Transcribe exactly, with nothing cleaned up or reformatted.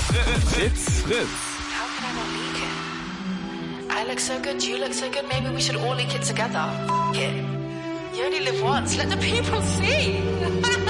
Fritz, Fritz. How can I not leak it? I look so good, you look so good, maybe we should all leak it together. F- it. You only live once, let the people see.